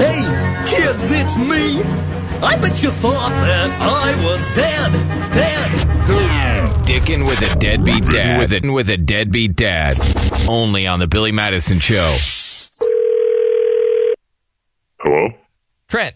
Hey, kids, it's me. I bet you thought that I was dead. Dickin' with a deadbeat dad. With a deadbeat dad. Only on the Billy Madison Show. Hello? Trent.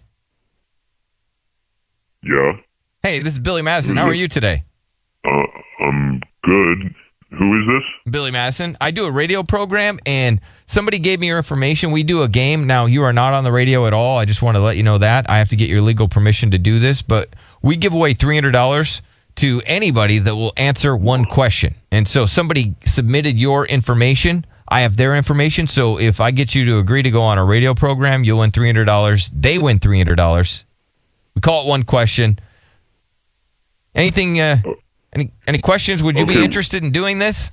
Yeah? Hey, this is Billy Madison. How are you today? I'm good. Who is this? Billy Madison. I do a radio program, and somebody gave me your information. We do a game. Now, you are not on the radio at all. I just want to let you know that. I have to get your legal permission to do this, but we give away $300 to anybody that will answer one question. And so somebody submitted your information. I have their information. So if I get you to agree to go on a radio program, you'll win $300. They win $300. We call it one question. Anything, any questions? Would you be interested in doing this?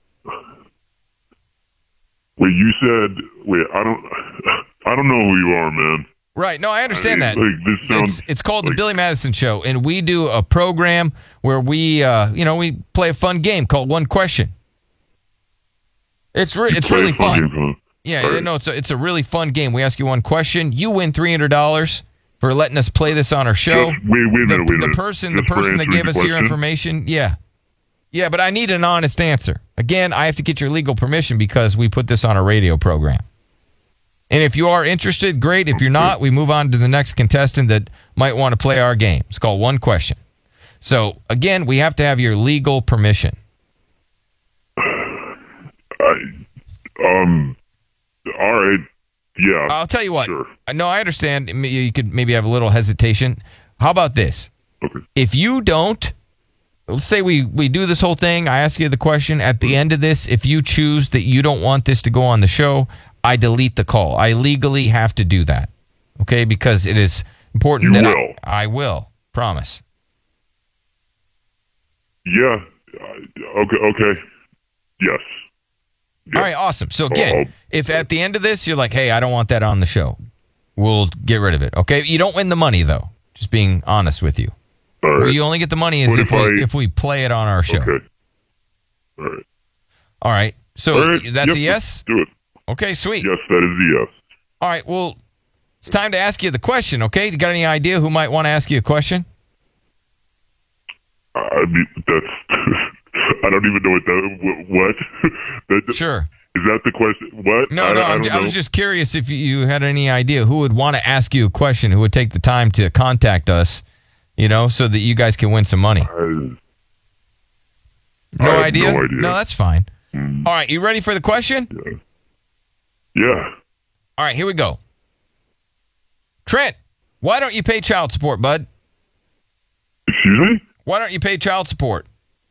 Wait, you said, I don't know who you are, man. Right. No, I understand that. This sounds it's called the Billy Madison Show, and we do a program where we play a fun game called One Question. It's really fun. Game, huh? Yeah, right. no, it's a really fun game. We ask you one question, you win $300 for letting us play this on our show. Wait a minute. The person that gave us your information, yeah, but I need an honest answer. Again, I have to get your legal permission because we put this on a radio program. And if you are interested, great. If you're not, we move on to the next contestant that might want to play our game. It's called One Question. So, again, we have to have your legal permission. All right. Yeah. I'll tell you what. Sure. No, I understand. You could maybe have a little hesitation. How about this? Okay. If you don't, let's say we do this whole thing. I ask you the question. At the end of this, if you choose that you don't want this to go on the show, I delete the call. I legally have to do that. Okay? Because it is important You that will. I will. Promise. Yeah. Okay. Yes. All right, awesome. So again, if at the end of this you're like, hey, I don't want that on the show, we'll get rid of it. Okay? You don't win the money, though. Just being honest with you. All right. Well, you only get the money is if we play it on our show. Okay. All right. All right. So All right. that's Yep, a yes? Do it. Okay, sweet. Yes, that is a yes. All right, well, it's time to ask you the question, okay? You got any idea who might want to ask you a question? I mean, that's... I don't even know what. Sure. Is that the question? What? No, I don't know. I was just curious if you had any idea who would want to ask you a question, who would take the time to contact us, so that you guys can win some money. I No have idea? no idea. No, that's fine. All right, you ready for the question? Yeah. All right, here we go. Trent, why don't you pay child support, bud? Excuse me? Why don't you pay child support?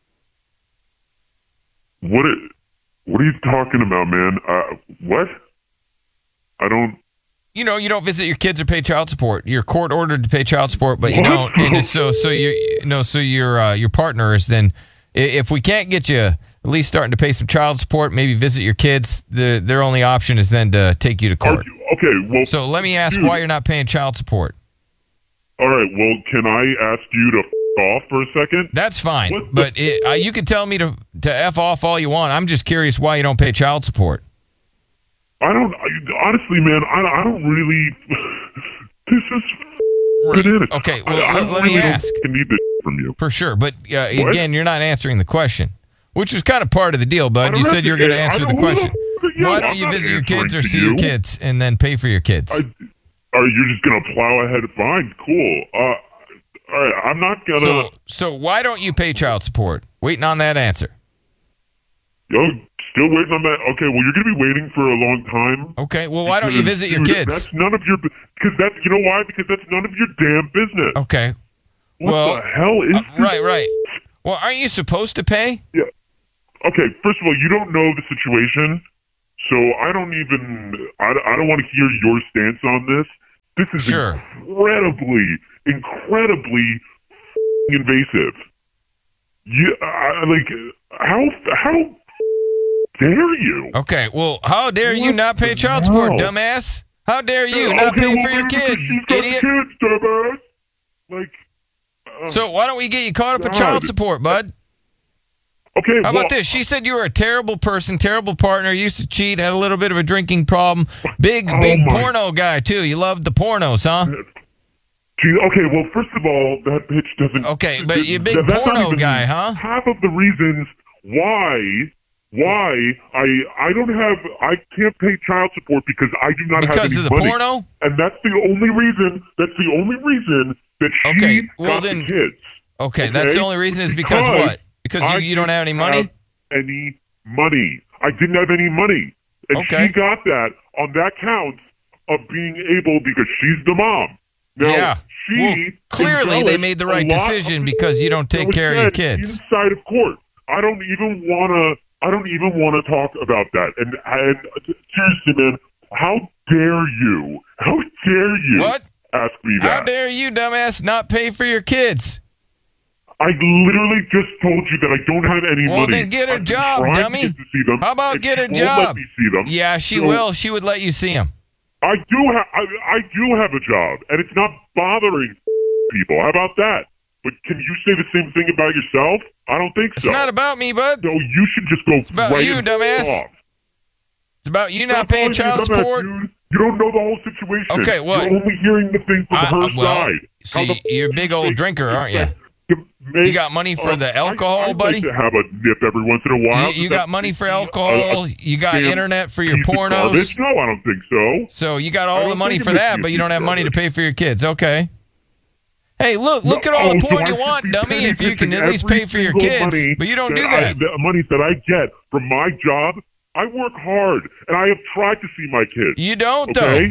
What are you talking about, man? What? I don't... You don't visit your kids or pay child support. You're court ordered to pay child support, but you don't. And it's so your partner is then, if we can't get you at least starting to pay some child support, maybe visit your kids, their only option is then to take you to court. Okay, well... So let me ask why you're not paying child support. All right, well, can I ask you to off for a second? That's fine, but you can tell me to F off all you want. I'm just curious why you don't pay child support. Honestly, man, I don't really... This is bananas. Okay, well, let really me ask. I need this from you. For sure, but again, you're not answering the question, which is kind of part of the deal, bud. You said you were going to answer the question. Why don't you visit your kids or see your kids and then pay for your kids? You're just going to plow ahead? Fine, cool. All right, I'm not going to... So why don't you pay child support? Waiting on that answer. Still waiting on that? Okay, well, you're going to be waiting for a long time. Okay, well, why don't you visit your kids? That's none of your... You know why? Because that's none of your damn business. Okay. What the hell is this? Right. Well, aren't you supposed to pay? Yeah. Okay, first of all, you don't know the situation, so I don't want to hear your stance on this. This is incredibly invasive. How dare you? Okay, well, how dare you not pay child support, dumbass? How dare you not pay for your kid, idiot? Kids, dumbass. So why don't we get you caught up in child support, bud? Okay. How about this? She said you were a terrible person, terrible partner, used to cheat, had a little bit of a drinking problem. Big porno guy, too. You loved the pornos, huh? Okay, well, first of all, that bitch doesn't... Okay, but you're a big porno guy, huh? Half of the reasons why I can't pay child support because I do not have any money. Because of the porno? And that's the only reason that she got the kids. Okay, that's the only reason is because what? Because you don't have any money? Any money. I didn't have any money. And she got that on that count of being able because she's the mom. Now, clearly they made the right decision because you don't take care of your kids. Inside of court. I don't even want to talk about that. And seriously, man, how dare you? How dare you ask me that? How dare you, dumbass, not pay for your kids? I literally just told you that I don't have any money. Well, then get a job, dummy. How about get a job? Let me see them. Yeah, she will. She would let you see them. I do have a job, and it's not bothering people. How about that? But can you say the same thing about yourself? I don't think so. It's not about me, bud. So you should just go it's about right you, dumbass. off. It's about you not paying child support. Dude. You don't know the whole situation. Okay, what? You're only hearing the thing from her side. See, you're a big old drinker, aren't you? You got money for the alcohol, buddy? I'd like to have a nip every once in a while. You got money for alcohol? You got internet for your pornos? No, I don't think so. So you got all the money for that, but you don't have money to pay for your kids. Okay. Hey, look at all the porn you want, dummy, if you can at least pay for your kids. But you don't do that. The money that I get from my job, I work hard, and I have tried to see my kids. You don't, though.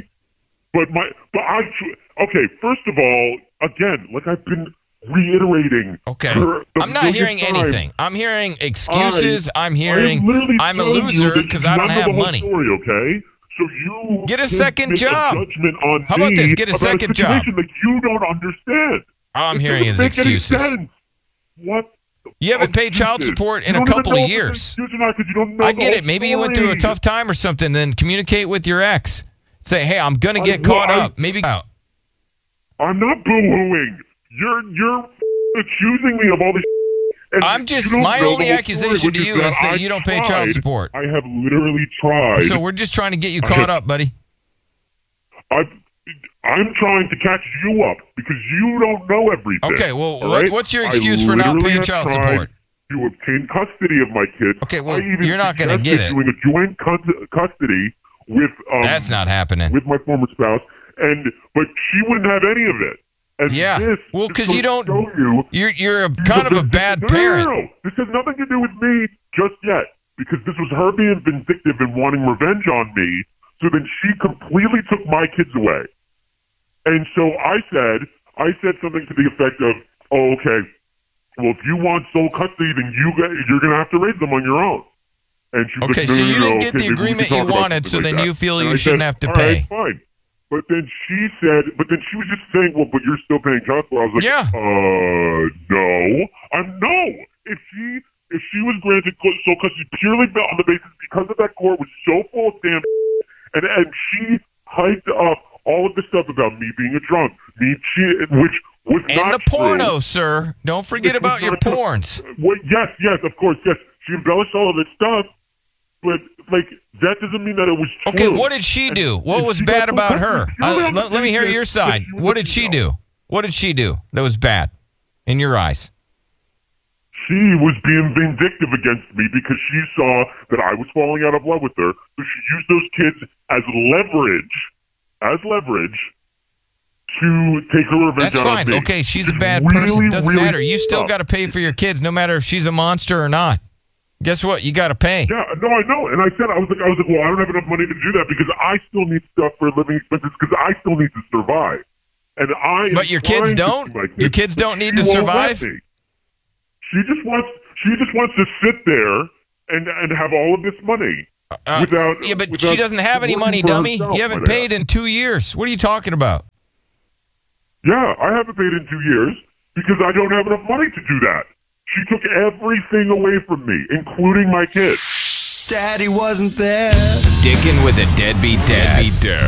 Okay, first of all, again, like I've been reiterating. Okay. I'm not hearing anything. I'm hearing excuses. I'm hearing I'm a loser because I don't have money. Story, okay? So you get a second job. How about this? Get a second job. That you don't understand. All I'm hearing is excuses. What? You haven't paid child support in a couple of years. I get it. Maybe you went through a tough time or something. Then communicate with your ex. Say, hey, I'm gonna get caught up. Maybe. I'm not boo-hooing. You're accusing me of all this. I'm just my only accusation to you is that you don't pay child support. I have literally tried. So we're just trying to get you caught up, buddy. I'm trying to catch you up because you don't know everything. Okay, well, what's your excuse for not paying child support? To obtain custody of my kids. Okay, well, you're not going to get it. Doing a joint custody with that's not happening with my former spouse, but she wouldn't have any of it. And well, because you don't. You're kind of a bad parent. No, this has nothing to do with me just yet because this was her being vindictive and wanting revenge on me. So then she completely took my kids away. And so I said something to the effect of, "Oh, okay, well, if you want sole custody, then you're going to have to raise them on your own." And she was okay, so you didn't get the agreement you wanted, so then you feel you shouldn't have to pay. All right, fine. But then she was just saying, well, but you're still paying child support. I was like, no. If she was granted sole custody purely on the basis because of that court was so full of damn and she hyped up all of the stuff about me being a drunk, which was not true. And the porno, sir. Don't forget about your porns. Well, yes, of course, yes. She embellished all of this stuff, but that doesn't mean that it was true. Okay, what did she do? What was bad about her? Let me hear your side. What did she do? What did she do that was bad in your eyes? She was being vindictive against me because she saw that I was falling out of love with her. So she used those kids as leverage to take her revenge out of me. Okay, she's a bad person. Doesn't matter. You still got to pay for your kids no matter if she's a monster or not. Guess what? You got to pay. Yeah, no, I know. And I was like, well, I don't have enough money to do that because I still need stuff for living expenses because I still need to survive. But your kids don't? Your kids don't need to survive? She just wants to sit there and have all of this money without. Yeah, but she doesn't have any money, dummy. You haven't paid in 2 years. What are you talking about? Yeah, I haven't paid in 2 years because I don't have enough money to do that. She took everything away from me, including my kids. Daddy wasn't there. Dickin' with a deadbeat dad.